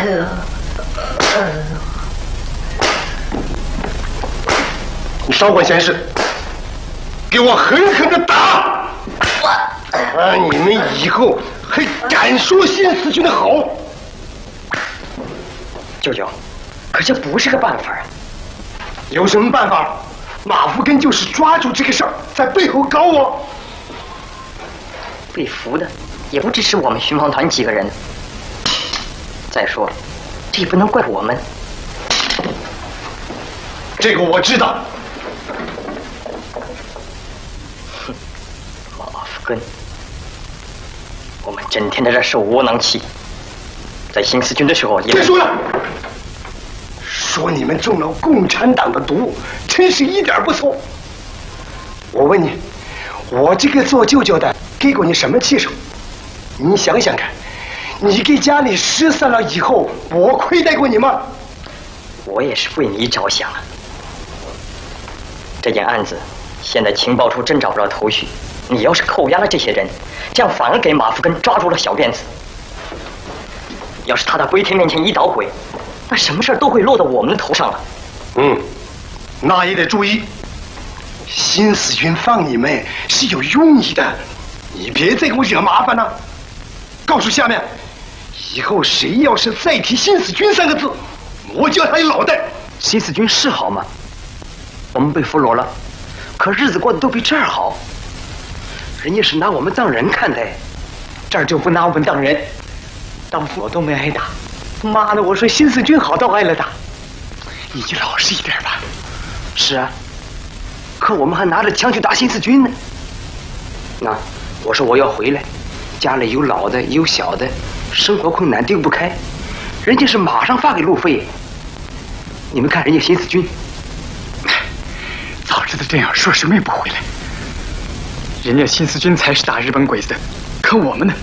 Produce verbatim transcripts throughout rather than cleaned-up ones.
你少管闲事，给我狠狠的打！看你们以后还敢说新四军的好？ 舅舅，可这不是个办法啊！ 有什么办法？马福根就是抓住这个事儿，在背后搞我。 被俘的也不只是我们巡防团几个人。再说，这也不能怪我们。 这个我知道。 哼，马福根，我们整天在这受窝囊气，在新四军的时候也…… 别说了，说你们中了共产党的毒，真是一点不错。我问你，我这个做舅舅的给过你什么气受？你想想看，你给家里失散了以后，我亏待过你吗？ 我也是为你着想啊。这件案子现在情报处真找不着头绪，你要是扣押了这些人，这样反而给马福根抓住了小辫子。要是他在龟天面前一捣鬼，那什么事儿都会落到我们的头上了。 嗯，那也得注意。新四军放你们是有用意的，你别再给我惹麻烦了。告诉下面，以后谁要是再提新四军三个字，我就要他一脑袋。 新四军是好吗？我们被俘虏了，可日子过得都比这儿好。人家是拿我们当人看待， 这儿就不拿我们当人。当初我都没挨打，妈的，我说新四军好倒挨了打。你就老实一点吧。 是啊，可我们还拿着枪去打新四军呢。那我说我要回来，家里有老的有小的，生活困难丢不开，人家是马上发给路费。你们看人家新四军， 早知道这样，说什么也不回来。人家新四军才是打日本鬼子的，可我们呢？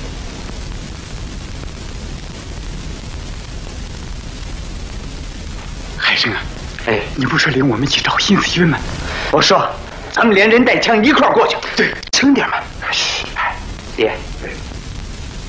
海生啊， 哎， 你不说领我们一起找新四军吗？ 我说，咱们连人带枪一块儿过去。 对， 轻点嘛。嘘，哎，爹。